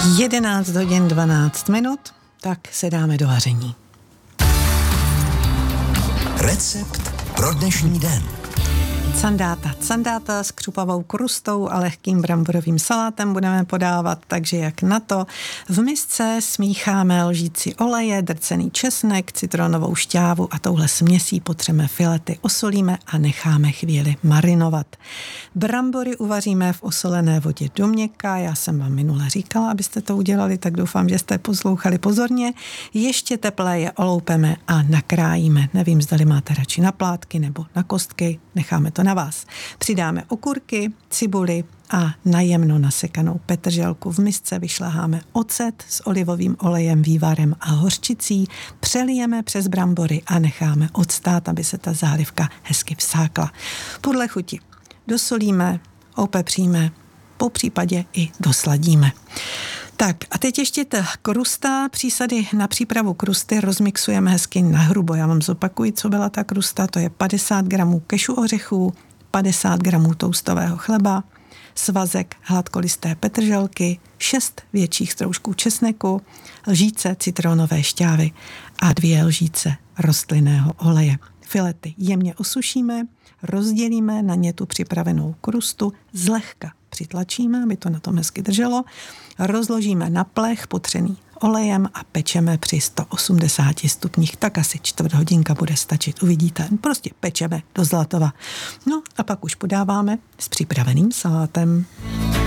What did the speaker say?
11 hodin 12 minut, tak se dáme do vaření. Recept pro dnešní den. Sandáta s křupavou krustou a lehkým bramborovým salátem budeme podávat, takže jak na to. V misce smícháme lžíci oleje, drcený česnek, citronovou šťávu a touhle směsí potřeme filety, osolíme a necháme chvíli marinovat. Brambory uvaříme v osolené vodě do měkka, já jsem vám minule říkala, abyste to udělali, tak doufám, že jste poslouchali pozorně. Ještě teplé je oloupeme a nakrájíme. Nevím, zdali máte radši na plátky nebo na kostky, necháme to na vás. Přidáme okurky, cibuli a najemno nasekanou petrželku. V misce vyšleháme ocet s olivovým olejem, vývarem a hořčicí, přelijeme přes brambory a necháme odstát, aby se ta zálivka hezky vsákla. Podle chuti dosolíme, opepříme, po případě i dosladíme. Tak a teď ještě ta krusta, přísady na přípravu krusty rozmixujeme hezky nahrubo. Já vám zopakuji, co byla ta krusta, to je 50 gramů kešu ořechů, 50 gramů toustového chleba, svazek hladkolisté petrželky, 6 větších stroužků česneku, lžíce citronové šťávy a 2 lžíce rostlinného oleje. Filety jemně osušíme, rozdělíme na ně tu připravenou krustu, zlehka přitlačíme, aby to na tom hezky drželo, rozložíme na plech potřený olejem a pečeme při 180 stupních, tak asi 4 hodinka bude stačit, uvidíte, prostě pečeme do zlatova. No a pak už podáváme s připraveným salátem.